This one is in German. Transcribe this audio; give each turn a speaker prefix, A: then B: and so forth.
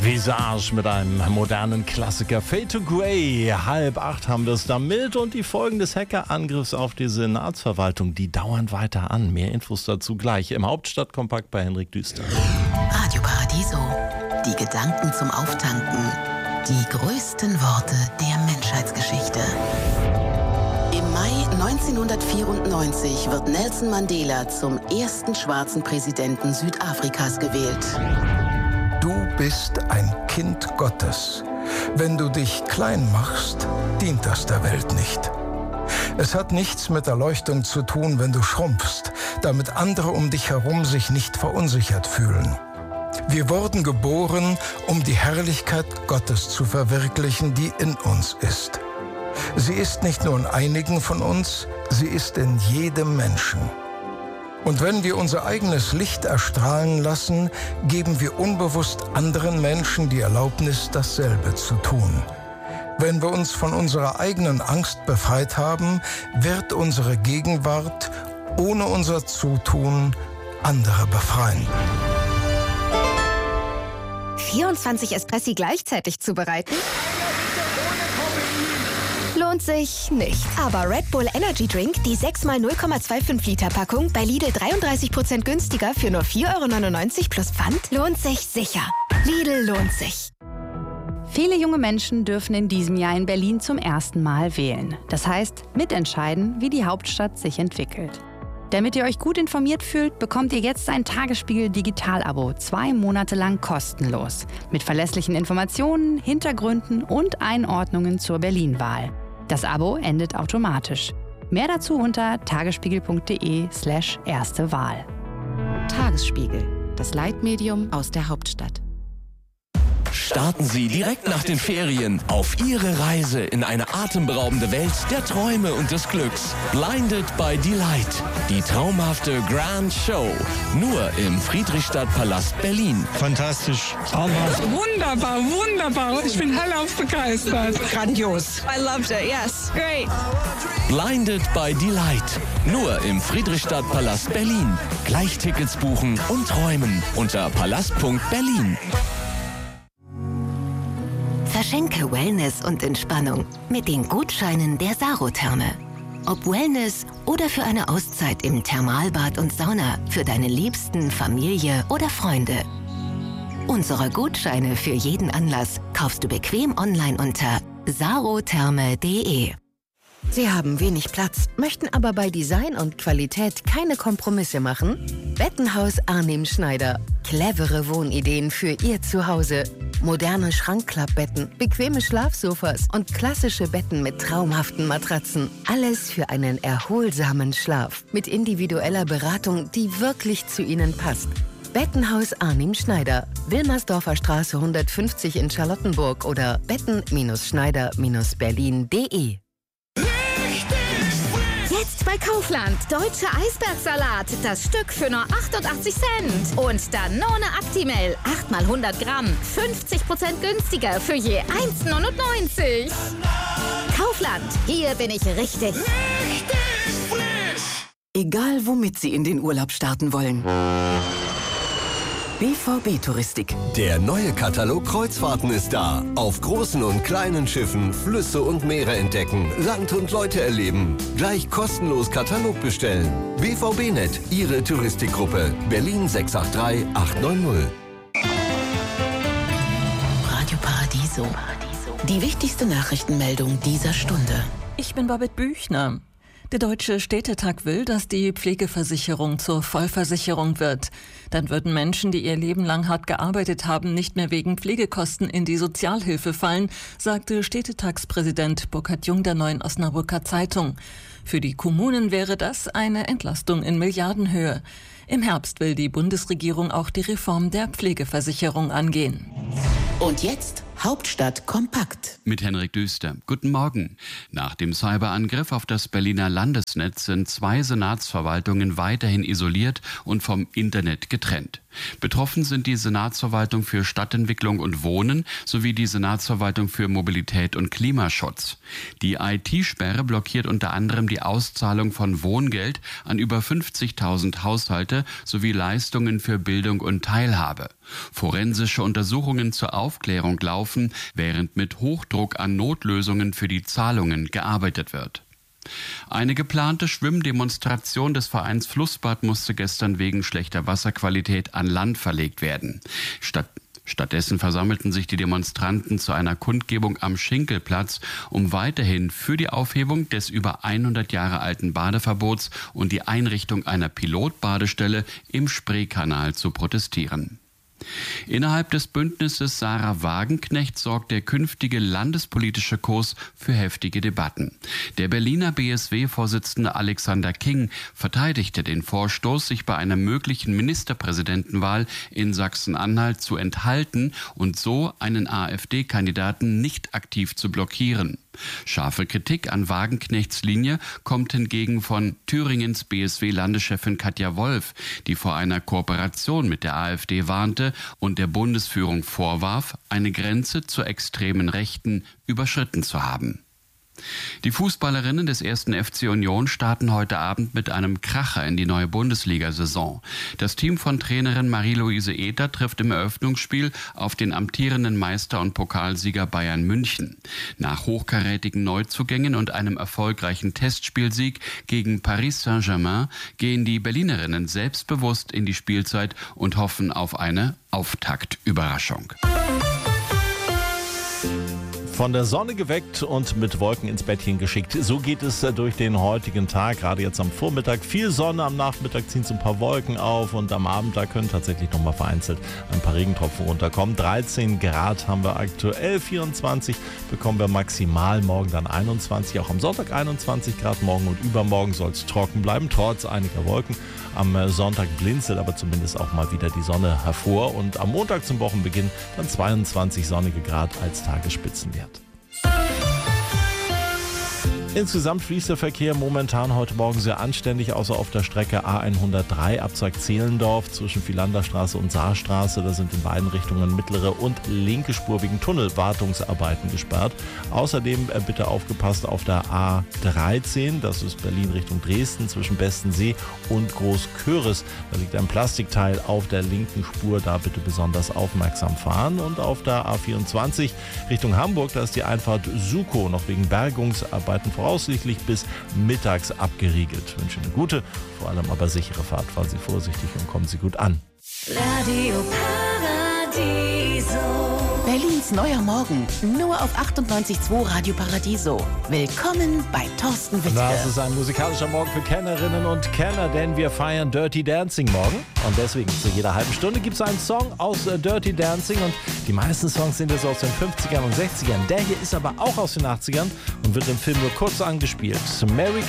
A: Visage mit einem modernen Klassiker. Fade to Grey. 7:30 haben wir es damit und die Folgen des Hackerangriffs auf die Senatsverwaltung, die dauern weiter an. Mehr Infos dazu gleich im Hauptstadtkompakt bei Henrik Düster.
B: Radio Paradiso. Die Gedanken zum Auftanken. Die größten Worte der Menschheitsgeschichte. Im Mai 1994 wird Nelson Mandela zum ersten schwarzen Präsidenten Südafrikas gewählt.
C: Du bist ein Kind Gottes. Wenn du dich klein machst, dient das der Welt nicht. Es hat nichts mit Erleuchtung zu tun, wenn du schrumpfst, damit andere um dich herum sich nicht verunsichert fühlen. Wir wurden geboren, um die Herrlichkeit Gottes zu verwirklichen, die in uns ist. Sie ist nicht nur in einigen von uns, sie ist in jedem Menschen. Und wenn wir unser eigenes Licht erstrahlen lassen, geben wir unbewusst anderen Menschen die Erlaubnis, dasselbe zu tun. Wenn wir uns von unserer eigenen Angst befreit haben, wird unsere Gegenwart ohne unser Zutun andere befreien.
D: 24 Espressi gleichzeitig zubereiten? Lohnt sich nicht. Aber Red Bull Energy Drink, die 6x 0,25 Liter Packung, bei Lidl 33% günstiger für nur 4,99 € plus Pfand, lohnt sich sicher. Lidl lohnt sich.
E: Viele junge Menschen dürfen in diesem Jahr in Berlin zum ersten Mal wählen. Das heißt, mitentscheiden, wie die Hauptstadt sich entwickelt. Damit ihr euch gut informiert fühlt, bekommt ihr jetzt ein Tagesspiegel-Digital-Abo 2 Monate lang kostenlos. Mit verlässlichen Informationen, Hintergründen und Einordnungen zur Berlin-Wahl. Das Abo endet automatisch. Mehr dazu unter tagesspiegel.de/erste Wahl.
B: Tagesspiegel, das Leitmedium aus der Hauptstadt.
F: Starten Sie direkt nach den Ferien auf Ihre Reise in eine atemberaubende Welt der Träume und des Glücks. Blinded by Delight. Die traumhafte Grand Show. Nur im Friedrichstadtpalast Berlin.
G: Fantastisch. Traumhaft.
H: Wunderbar, wunderbar. Ich bin hellauf begeistert.
I: Grandios.
H: I loved it, yes. Great.
F: Blinded by Delight. Nur im Friedrichstadtpalast Berlin. Gleich Tickets buchen und träumen unter palast.berlin.
B: Verschenke Wellness und Entspannung mit den Gutscheinen der Sarotherme. Ob Wellness oder für eine Auszeit im Thermalbad und Sauna für deine Liebsten, Familie oder Freunde. Unsere Gutscheine für jeden Anlass kaufst du bequem online unter sarotherme.de. Sie haben wenig Platz, möchten aber bei Design und Qualität keine Kompromisse machen? Bettenhaus Arnim Schneider. Clevere Wohnideen für Ihr Zuhause. Moderne Schrankklappbetten, bequeme Schlafsofas und klassische Betten mit traumhaften Matratzen. Alles für einen erholsamen Schlaf. Mit individueller Beratung, die wirklich zu Ihnen passt. Bettenhaus Arnim Schneider. Wilmersdorfer Straße 150 in Charlottenburg oder betten-schneider-berlin.de.
D: Jetzt bei Kaufland. Deutscher Eisbergsalat. Das Stück für nur 88 Cent. Und Danone Actimel. 8 mal 100 Gramm. 50% günstiger für je 1,99 €. Kaufland. Hier bin ich richtig.
B: Egal, womit Sie in den Urlaub starten wollen. BVB Touristik.
J: Der neue Katalog Kreuzfahrten ist da. Auf großen und kleinen Schiffen Flüsse und Meere entdecken, Land und Leute erleben. Gleich kostenlos Katalog bestellen. BVB-Net, Ihre Touristikgruppe. Berlin 683 890.
B: Radio Paradiso. Die wichtigste Nachrichtenmeldung dieser Stunde.
K: Ich bin Babette Büchner. Der Deutsche Städtetag will, dass die Pflegeversicherung zur Vollversicherung wird. Dann würden Menschen, die ihr Leben lang hart gearbeitet haben, nicht mehr wegen Pflegekosten in die Sozialhilfe fallen, sagte Städtetagspräsident Burkhard Jung der Neuen Osnabrücker Zeitung. Für die Kommunen wäre das eine Entlastung in Milliardenhöhe. Im Herbst will die Bundesregierung auch die Reform der Pflegeversicherung angehen.
B: Und jetzt Hauptstadt kompakt.
L: Mit Henrik Düster. Guten Morgen. Nach dem Cyberangriff auf das Berliner Landesnetz sind 2 Senatsverwaltungen weiterhin isoliert und vom Internet getrennt. Betroffen sind die Senatsverwaltung für Stadtentwicklung und Wohnen sowie die Senatsverwaltung für Mobilität und Klimaschutz. Die IT-Sperre blockiert unter anderem die Auszahlung von Wohngeld an über 50.000 Haushalte sowie Leistungen für Bildung und Teilhabe. Forensische Untersuchungen zur Aufklärung laufen, während mit Hochdruck an Notlösungen für die Zahlungen gearbeitet wird. Eine geplante Schwimmdemonstration des Vereins Flussbad musste gestern wegen schlechter Wasserqualität an Land verlegt werden. Stattdessen versammelten sich die Demonstranten zu einer Kundgebung am Schinkelplatz, um weiterhin für die Aufhebung des über 100 Jahre alten Badeverbots und die Einrichtung einer Pilotbadestelle im Spreekanal zu protestieren. Innerhalb des Bündnisses Sarah Wagenknecht sorgt der künftige landespolitische Kurs für heftige Debatten. Der Berliner BSW-Vorsitzende Alexander King verteidigte den Vorstoß, sich bei einer möglichen Ministerpräsidentenwahl in Sachsen-Anhalt zu enthalten und so einen AfD-Kandidaten nicht aktiv zu blockieren. Scharfe Kritik an Wagenknechts Linie kommt hingegen von Thüringens BSW-Landeschefin Katja Wolf, die vor einer Kooperation mit der AfD warnte und der Bundesführung vorwarf, eine Grenze zur extremen Rechten überschritten zu haben. Die Fußballerinnen des 1. FC Union starten heute Abend mit einem Kracher in die neue Bundesliga-Saison. Das Team von Trainerin Marie-Louise Ether trifft im Eröffnungsspiel auf den amtierenden Meister und Pokalsieger Bayern München. Nach hochkarätigen Neuzugängen und einem erfolgreichen Testspielsieg gegen Paris Saint-Germain gehen die Berlinerinnen selbstbewusst in die Spielzeit und hoffen auf eine Auftaktüberraschung.
A: Von der Sonne geweckt und mit Wolken ins Bettchen geschickt. So geht es durch den heutigen Tag, gerade jetzt am Vormittag. Viel Sonne, am Nachmittag ziehen es ein paar Wolken auf und am Abend, da können tatsächlich noch mal vereinzelt ein paar Regentropfen runterkommen. 13 Grad haben wir aktuell, 24 bekommen wir maximal, morgen dann 21, auch am Sonntag 21 Grad, morgen und übermorgen soll es trocken bleiben, trotz einiger Wolken. Am Sonntag blinzelt aber zumindest auch mal wieder die Sonne hervor und am Montag zum Wochenbeginn dann 22 sonnige Grad als Tagesspitzenwert. Insgesamt fließt der Verkehr momentan heute Morgen sehr anständig, außer auf der Strecke A103 Abzweig Zehlendorf zwischen Philanderstraße und Saarstraße. Da sind in beiden Richtungen mittlere und linke Spur wegen Tunnelwartungsarbeiten gesperrt. Außerdem bitte aufgepasst auf der A13, das ist Berlin Richtung Dresden zwischen Bestensee und Großköris. Da liegt ein Plastikteil auf der linken Spur, da bitte besonders aufmerksam fahren. Und auf der A24 Richtung Hamburg, da ist die Einfahrt Sukow noch wegen Bergungsarbeiten voraussichtlich bis mittags abgeriegelt. Ich wünsche eine gute, vor allem aber sichere Fahrt. Fahren Sie vorsichtig und kommen Sie gut an.
B: Radio Paradiso. Berlins neuer Morgen, nur auf 98.2 Radio Paradiso. Willkommen bei Thorsten Wittke.
A: Das ist ein musikalischer Morgen für Kennerinnen und Kenner, denn wir feiern Dirty Dancing morgen. Und deswegen zu jeder halben Stunde gibt es einen Song aus Dirty Dancing. Und die meisten Songs sind jetzt aus den 50ern und 60ern. Der hier ist aber auch aus den 80ern und wird im Film nur kurz angespielt. Merry